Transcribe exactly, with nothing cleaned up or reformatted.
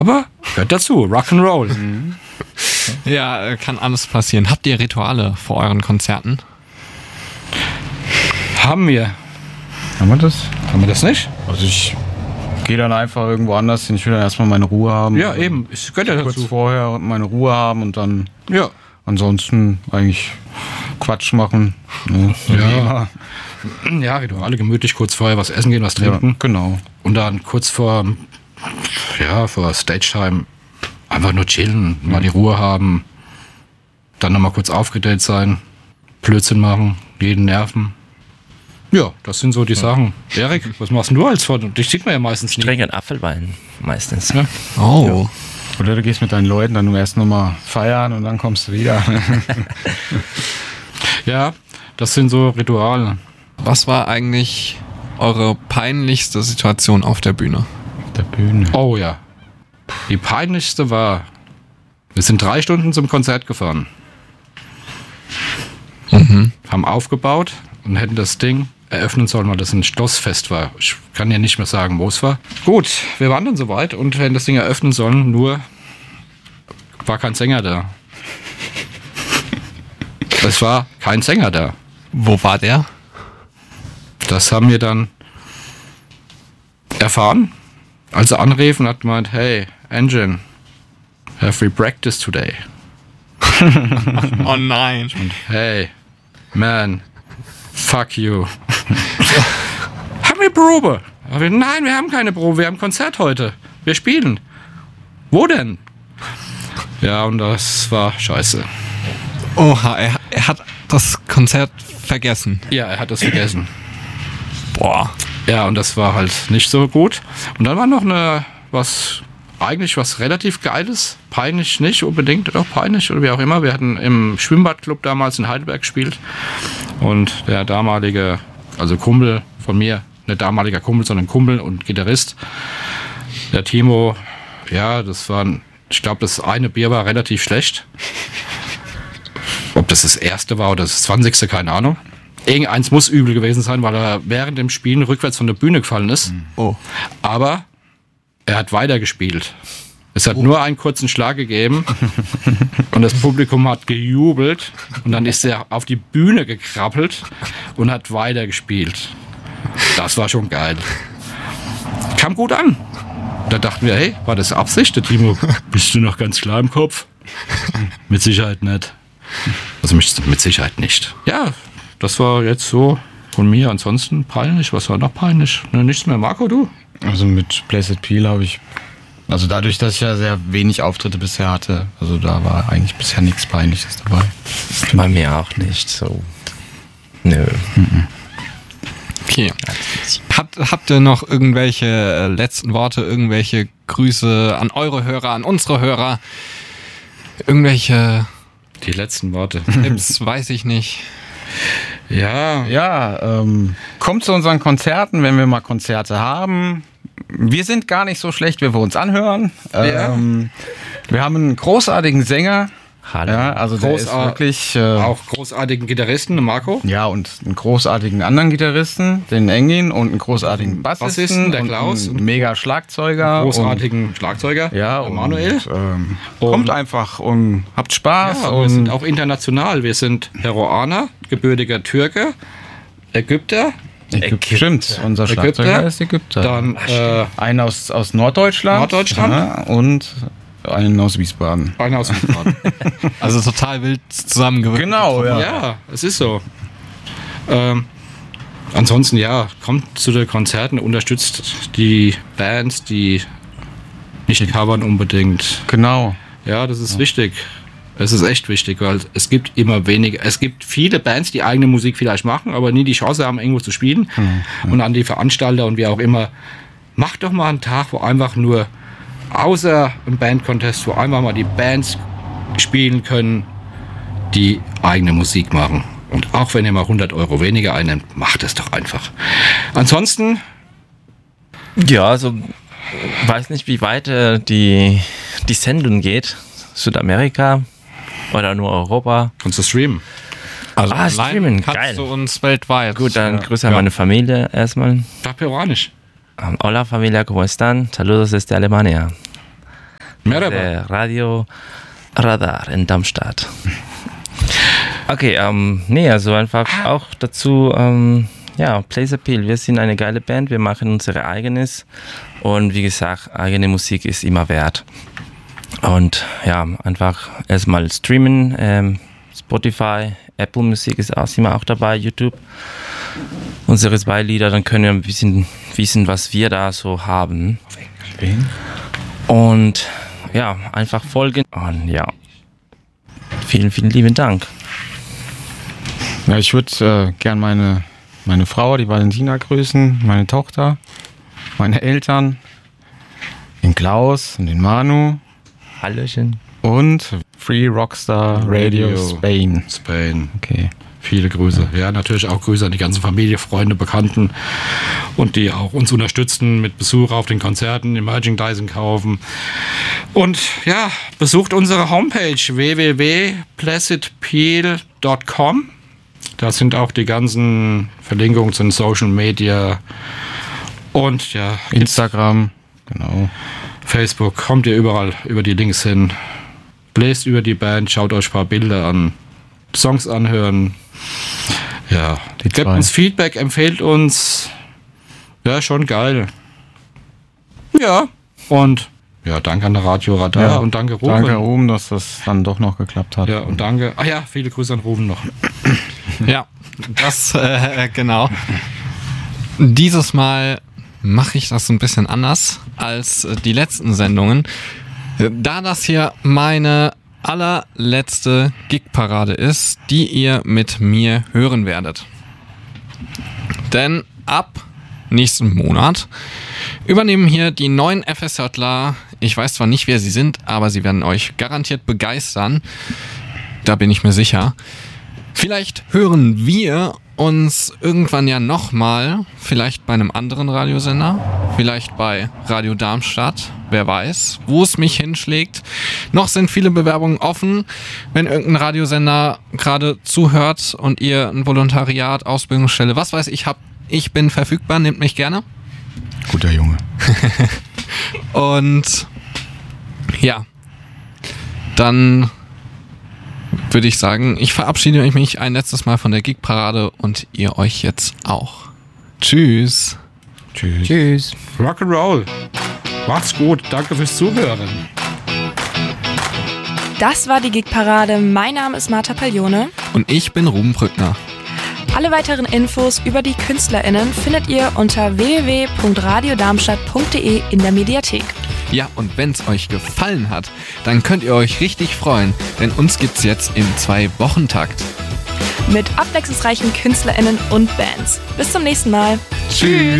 Aber gehört dazu, Rock'n'Roll. Mhm. Ja, kann alles passieren. Habt ihr Rituale vor euren Konzerten? Haben wir. Haben wir das? Haben wir das nicht? Also ich gehe dann einfach irgendwo anders hin. Ich will dann erstmal meine Ruhe haben. Ja, eben. Es gehört ja dazu. Kurz vorher meine Ruhe haben und dann ja. ansonsten eigentlich Quatsch machen. Ne? Ja. Ja, Rituale gemütlich, kurz vorher was essen gehen, was trinken. Ja, genau. Und dann kurz vor, ja, vor Stage-Time einfach nur chillen, mhm. mal die Ruhe haben. Dann nochmal kurz aufgedatet sein, Blödsinn machen, jeden nerven. Ja, das sind so die ja. Sachen. Erik, was machst du als Fort? Dich sieht man ja meistens nicht. Ich trinke einen Apfelwein meistens. Ja. Oh. Ja. Oder du gehst mit deinen Leuten dann erst nochmal feiern und dann kommst du wieder. Ja, das sind so Rituale. Was war eigentlich eure peinlichste Situation auf der Bühne? Auf der Bühne? Oh ja. Die peinlichste war, wir sind drei Stunden zum Konzert gefahren. Mhm. Haben aufgebaut und hätten das Ding eröffnen sollen, weil das ein Schlossfest war. Ich kann ja nicht mehr sagen, wo es war. Gut, wir waren dann soweit und hätten das Ding eröffnen sollen, nur war kein Sänger da. Es war kein Sänger da. Wo war der? Das haben wir dann erfahren, als er anrief und hat gemeint, hey, Engine, have we practiced today? Oh nein. Und hey, man, fuck you. Haben wir Probe? Aber nein, wir haben keine Probe, wir haben Konzert heute. Wir spielen. Wo denn? Ja, und das war scheiße. Oha, er, er hat das Konzert vergessen. Ja, er hat das vergessen. Boah. Ja, und das war halt nicht so gut. Und dann war noch eine, was, eigentlich was relativ Geiles. Peinlich nicht unbedingt, doch peinlich oder wie auch immer. Wir hatten im Schwimmbadclub damals in Heidelberg gespielt. Und der damalige, also Kumpel von mir, nicht damaliger Kumpel, sondern Kumpel und Gitarrist, der Timo, ja, das waren, ich glaube, das eine Bier war relativ schlecht. Ob das das erste war oder das zwanzigste, keine Ahnung. Irgendeins muss übel gewesen sein, weil er während dem Spielen rückwärts von der Bühne gefallen ist. Oh. Aber er hat weitergespielt. Es hat oh. nur einen kurzen Schlag gegeben und das Publikum hat gejubelt und dann ist er auf die Bühne gekrabbelt und hat weitergespielt. Das war schon geil. Kam gut an. Da dachten wir, hey, war das Absicht, der Timo? Bist du noch ganz klar im Kopf? Mit Sicherheit nicht. Also mit Sicherheit nicht. Ja, das war jetzt so von mir. Ansonsten peinlich. Was war noch peinlich? Ne, nichts mehr. Marco, du? Also mit Blessed Peel habe ich, also dadurch, dass ich ja sehr wenig Auftritte bisher hatte, also da war eigentlich bisher nichts Peinliches dabei. Bei mir auch nicht so. Nö. Mhm. Okay. Habt, habt ihr noch irgendwelche äh, letzten Worte, irgendwelche Grüße an eure Hörer, an unsere Hörer? Irgendwelche Die letzten Worte. Tipps, weiß ich nicht. Ja. Ja, ähm, kommt zu unseren Konzerten, wenn wir mal Konzerte haben. Wir sind gar nicht so schlecht, wie wir uns anhören. Ja. Ähm, wir haben einen großartigen Sänger. Hallo. Ja, also der ist wirklich äh, auch großartigen Gitarristen, Marco. Ja, und einen großartigen anderen Gitarristen, den Engin, und einen großartigen Bassisten, Bassisten, der und Klaus, einen mega Schlagzeuger, großartigen und, Schlagzeuger, ja, Manuel. Und, ähm, und, kommt einfach und habt Spaß. Ja, und wir sind auch international. Wir sind Peruaner, gebürtiger Türke, Ägypter. Ägypter. Stimmt, unser Schlagzeuger Ägypter, ist Ägypter. Dann äh, einer aus, aus Norddeutschland. Norddeutschland. Ja, und einen aus Wiesbaden. Einer aus Wiesbaden. Also total wild zusammengewürfelt. Genau, ja. Ja, es ist so. Ähm, ansonsten, ja, kommt zu den Konzerten, unterstützt die Bands, die nicht covern unbedingt. Genau. Ja, das ist ja. wichtig. Es ist echt wichtig, weil es gibt immer weniger. Es gibt viele Bands, die eigene Musik vielleicht machen, aber nie die Chance haben, irgendwo zu spielen. Mhm. Ja. Und an die Veranstalter und wie auch immer, macht doch mal einen Tag, wo einfach nur außer im Band-Contest, wo einfach mal die Bands spielen können, die eigene Musik machen. Und auch wenn ihr mal hundert Euro weniger einnimmt, macht es doch einfach. Ansonsten? Ja, also weiß nicht, wie weit äh, die, die Sendung geht. Südamerika oder nur Europa. Kannst du streamen? Also ah, streamen, kannst geil. du uns weltweit. Gut, dann ja. Grüße an ja. meine Familie erstmal. Doch peruanisch. Hola familia, ¿cómo están? Saludos desde Alemania. Der Radio Radar in Darmstadt. Okay, ähm, nee, also einfach auch dazu, ähm, ja, Place Appeal, wir sind eine geile Band, wir machen unsere eigenes und wie gesagt, eigene Musik ist immer wert. Und ja, einfach erstmal streamen, ähm, Spotify, Apple Musik ist auch, sind wir auch dabei, YouTube. Unsere zwei Lieder, dann können wir ein bisschen wissen, was wir da so haben. Und ja, einfach folgen. Und ja, vielen, vielen lieben Dank. Ja, ich würde äh, gern meine, meine Frau, die Valentina, grüßen, meine Tochter, meine Eltern, den Klaus und den Manu. Hallöchen. Und Free Rockstar Radio, Radio Spain. Spain. Okay. Viele Grüße. Ja, natürlich auch Grüße an die ganze Familie, Freunde, Bekannten und die auch uns unterstützen mit Besuch auf den Konzerten, im Merchandising kaufen. Und ja, besucht unsere Homepage w w w punkt placid peel punkt com. Da sind auch die ganzen Verlinkungen zu den Social Media und ja, Instagram, genau. Facebook, kommt ihr überall über die Links hin. Bläst über die Band, schaut euch ein paar Bilder an, Songs anhören. Ja, die gebt uns Feedback, empfehlt uns. Ja, schon geil. Ja, und ja, danke an der Radio Radar ja, und danke Ruben. Danke Ruben, dass das dann doch noch geklappt hat. Ja, und danke, ah ja, viele Grüße an Ruben noch. Ja, das, äh, genau. Dieses Mal mache ich das ein bisschen anders als die letzten Sendungen. Da das hier meine allerletzte Gig-Parade ist, die ihr mit mir hören werdet. Denn ab nächsten Monat übernehmen hier die neuen FSJler. Ich weiß zwar nicht, wer sie sind, aber sie werden euch garantiert begeistern. Da bin ich mir sicher. Vielleicht hören wir uns irgendwann ja nochmal, vielleicht bei einem anderen Radiosender, vielleicht bei Radio Darmstadt, wer weiß, wo es mich hinschlägt. Noch sind viele Bewerbungen offen. Wenn irgendein Radiosender gerade zuhört und ihr ein Volontariat, Ausbildungsstelle, was weiß ich, habt, ich bin verfügbar, nehmt mich gerne. Guter Junge. Und ja, dann würde ich sagen, ich verabschiede mich ein letztes Mal von der Gig-Parade und ihr euch jetzt auch. Tschüss. Tschüss. Tschüss. Rock'n'Roll. Macht's gut. Danke fürs Zuhören. Das war die Gig-Parade. Mein Name ist Martha Paglione. Und ich bin Ruben Brückner. Alle weiteren Infos über die KünstlerInnen findet ihr unter w w w punkt radiodarmstadt punkt d e in der Mediathek. Ja, und wenn es euch gefallen hat, dann könnt ihr euch richtig freuen, denn uns gibt's jetzt im Zwei-Wochen-Takt. Mit abwechslungsreichen KünstlerInnen und Bands. Bis zum nächsten Mal. Tschüss.